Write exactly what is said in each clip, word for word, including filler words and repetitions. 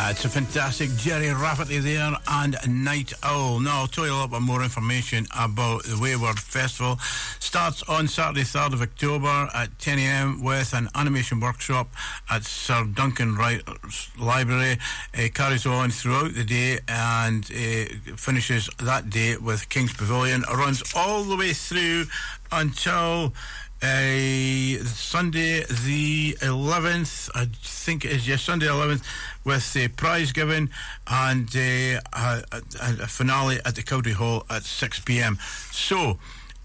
Uh, it's a fantastic Jerry Rafferty there and Night Owl. Now, I'll tell you a little bit more information about the Wayward Festival. Starts on Saturday, third of October at ten a.m. with an animation workshop at Sir Duncan Wright Library. It carries on throughout the day and uh, finishes that day with King's Pavilion. It runs all the way through until Uh, Sunday the eleventh, I think it is, yes, Sunday eleventh, with the prize given and uh, a, a, a finale at the Cowdray Hall at six p.m. So,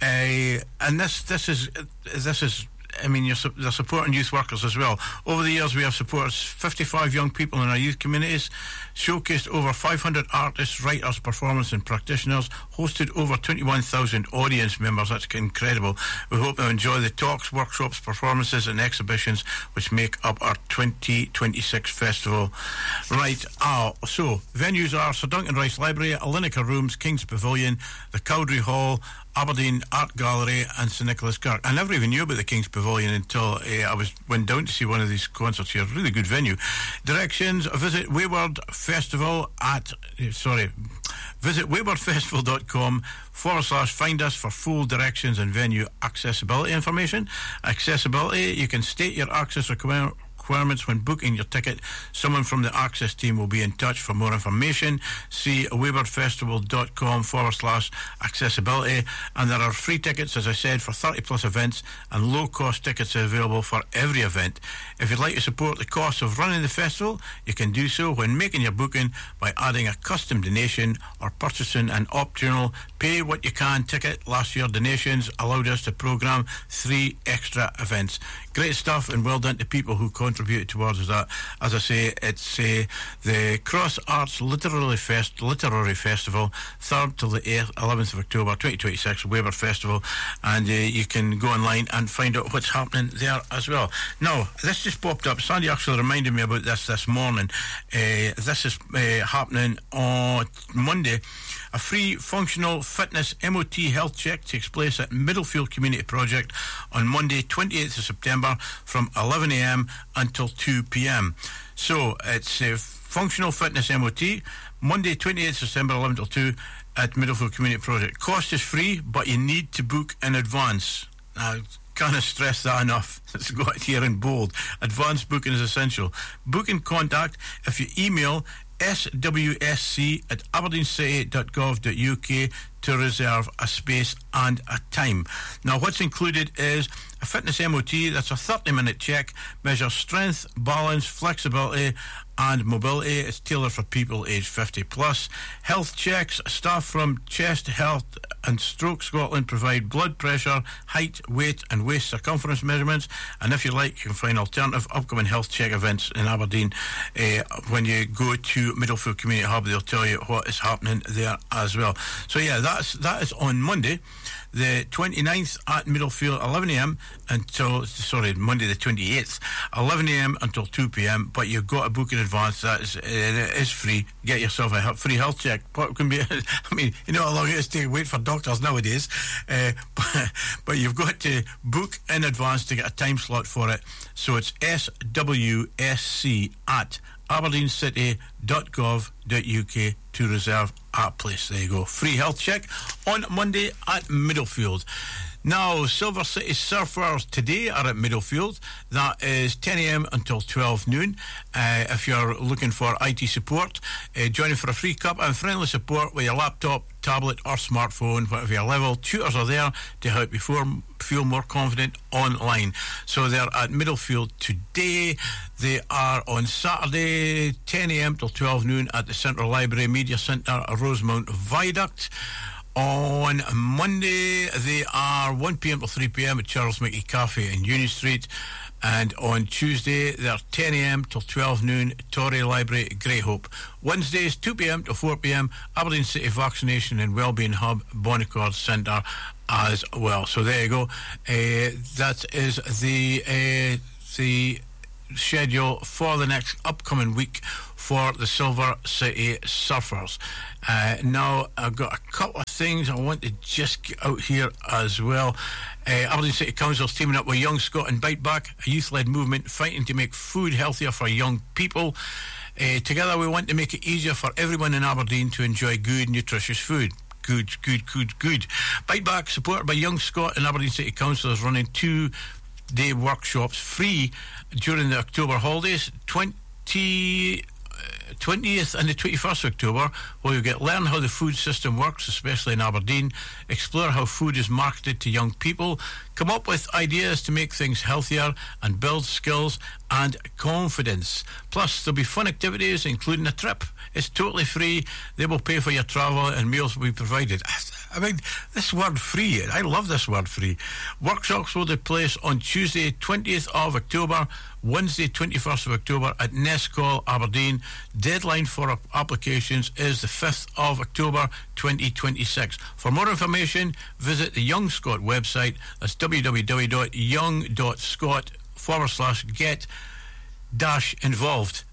uh, and this this is this is. I mean, you're, su- they're supporting youth workers as well. Over the years, we have supported fifty-five young people in our youth communities, showcased over five hundred artists, writers, performers and practitioners, hosted over twenty-one thousand audience members. That's incredible. We hope you enjoy the talks, workshops, performances and exhibitions which make up our twenty twenty-six festival. Right, uh, so venues are Sir Duncan Rice Library, Alinica Rooms, King's Pavilion, the Cowdray Hall, Aberdeen Art Gallery and St Nicholas Kirk. I never even knew about the King's Pavilion until uh, I was went down to see one of these concerts here. Really good venue. Directions: visit Wayward Festival at uh, sorry visit waywardfestival.com forward slash find us for full directions and venue accessibility information. Accessibility: you can state your access requirements requirements when booking your ticket. Someone from the Access team will be in touch for more information. See waywardfestival.com forward slash accessibility. And there are free tickets, as I said, for thirty plus events, and low cost tickets are available for every event. If you'd like to support the cost of running the festival, you can do so when making your booking by adding a custom donation or purchasing an optional pay what you can ticket. Last year donations allowed us to programme three extra events. Great stuff, and well done to people who contributed towards that. As I say, it's uh, the Cross Arts Literary Fest Literary Festival, third till the eighth, eleventh of October twenty twenty-six, Wayward Festival, and uh, you can go online and find out what's happening there as well. Now, this just popped up. Sandy actually reminded me about this this morning. Uh, this is uh, happening on Monday. A free functional fitness M O T health check takes place at Middlefield Community Project on Monday, twenty-eighth of September from eleven a.m. until two p.m. So it's a functional fitness M O T, Monday, twenty-eighth of September, eleven till two at Middlefield Community Project. Cost is free, but you need to book in advance. Now, can't stress that enough. It's got here in bold. Advance booking is essential. Book and contact if you email S W S C at aberdeenscity dot gov dot U K to reserve a space and a time. Now, what's included is a fitness M O T. That's a thirty minute check, measures strength, balance, flexibility and mobility. It's tailored for people aged fifty plus. Health checks: staff from Chest Health and Stroke Scotland provide blood pressure, height, weight and waist circumference measurements. And if you like, you can find alternative upcoming health check events in Aberdeen. Uh, when you go to Middlefield Community Hub, they'll tell you what is happening there as well. So yeah, that's that is on Monday the twenty-ninth at Middlefield, eleven a.m. until, sorry, Monday the twenty-eighth, eleven a.m. until two p.m. But you've got to book in advance. That is, it is free. Get yourself a free health check. What can be, I mean, you know how long it is to wait for doctors nowadays. Uh, but, but you've got to book in advance to get a time slot for it. So it's S W S C at aberdeenscity dot gov dot U K to reserve a place. There you go. Free health check on Monday at Middlefield. Now, Silver City Surfers today are at Middlefield. That is ten a.m. until twelve noon. Uh, if you're looking for I T support, uh, join in for a free cup and friendly support with your laptop, tablet or smartphone, whatever your level. Tutors are there to help you form, feel more confident online. So they're at Middlefield today. They are on Saturday, ten a.m. till twelve noon at the Central Library Media Centre, Rosemount Viaduct. On Monday, they are one p.m. till three p.m. at Charles Mickey Cafe in Union Street. And on Tuesday, they're ten a.m. till twelve noon, Torrey Library, Greyhope. Wednesdays, two p.m. to four p.m., Aberdeen City Vaccination and Wellbeing Hub, Bonnicord Centre as well. So there you go. Uh, that is the uh, the schedule for the next upcoming week for the Silver City Surfers. Uh, now, I've got a couple of things I want to just get out here as well. Uh, Aberdeen City Council is teaming up with Young Scot and Bite Back, a youth-led movement fighting to make food healthier for young people. Uh, together, we want to make it easier for everyone in Aberdeen to enjoy good, nutritious food. Good, good, good, good. Bite Back, supported by Young Scot and Aberdeen City Council, is running two-day workshops free during the October holidays, twenty, uh, twentieth and the twenty-first of October, where you get learn how the food system works, especially in Aberdeen, explore how food is marketed to young people, come up with ideas to make things healthier, and build skills and confidence. Plus, there'll be fun activities, including a trip. It's totally free. They will pay for your travel and meals will be provided. I mean, this word free, I love this word free. Workshops will take place on Tuesday, twentieth of October, Wednesday, twenty-first of October at Nestcall, Aberdeen. Deadline for applications is the fifth of October, twenty twenty-six. For more information, visit the Young Scot website. That's w w w dot young dot scot forward slash get dash involved.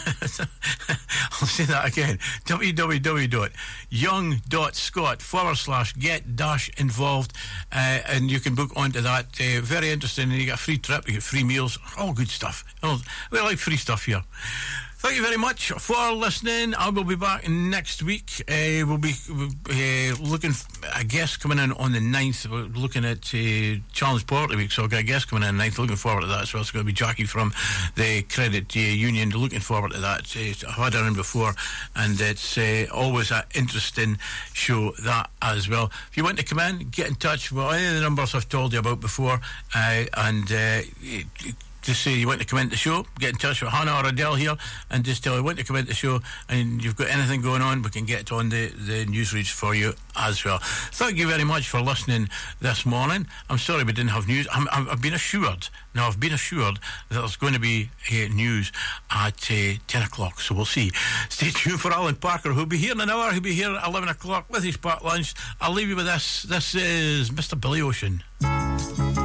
I'll say that again. w w w dot young dot scot forward slash get dash involved. Uh, and you can book onto that. Uh, very interesting. And you get a free trip, you get free meals, all good stuff. Oh, we like free stuff here. Thank you very much for listening. I will be back next week. Uh, we'll be uh, looking, I guess, coming in on the ninth. We're looking at uh, Challenge Portly week, so I've got a guest coming in on the ninth. Looking forward to that as well. It's going to be Jackie from the Credit uh, Union. Looking forward to that. Uh, I've had her in before, and it's uh, always an interesting show, that as well. If you want to come in, get in touch with any of the numbers I've told you about before, uh, and uh, just say you want to come into the show, get in touch with Hannah or Adele here and just tell you want to come into the show, and you've got anything going on, we can get it on the, the news reads for you as well. Thank you very much for listening this morning. I'm sorry we didn't have news. I'm, I'm, I've been assured, now I've been assured that there's going to be uh, news at uh, ten o'clock, so we'll see. Stay tuned for Alan Parker, who'll be here in an hour. He'll be here at eleven o'clock with his packed lunch. I'll leave you with this. This is Mister Billy Ocean.